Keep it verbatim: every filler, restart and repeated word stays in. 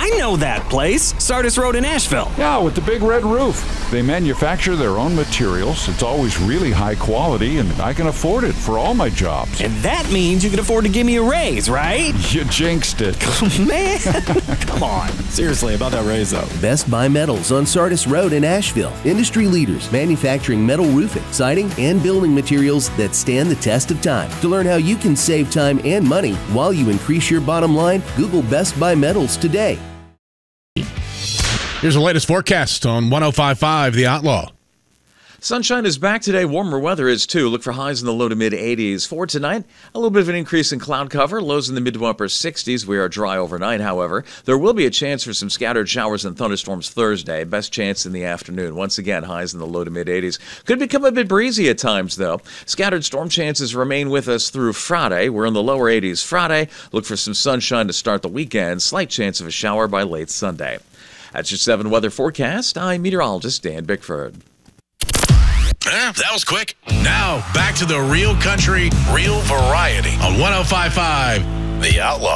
I know that place. Sardis Road in Asheville. Yeah, with the big red roof. They manufacture their own materials. It's always really high quality, and I can afford it for all my jobs. And that means you can afford to give me a raise, right? You jinxed it. Man, come on. Seriously, about that raise, though. Best Buy Metals on Sardis Road in Asheville. Industry leaders manufacturing metal roofing, siding, and building materials that stand the test of time. To learn how you can save time and money while you increase your bottom line, Google Best Buy Metals today. Here's the latest forecast on one oh five point five The Outlaw. Sunshine is back today. Warmer weather is too. Look for highs in the low to mid eighties. For tonight, a little bit of an increase in cloud cover. Lows in the mid to upper sixties. We are dry overnight, however. There will be a chance for some scattered showers and thunderstorms Thursday. Best chance in the afternoon. Once again, highs in the low to mid eighties. Could become a bit breezy at times, though. Scattered storm chances remain with us through Friday. We're in the lower eighties Friday. Look for some sunshine to start the weekend. Slight chance of a shower by late Sunday. That's your seven weather forecast. I'm meteorologist Dan Bickford. Eh, that was quick. Now, back to the real country, real variety on one oh five point five The Outlaw.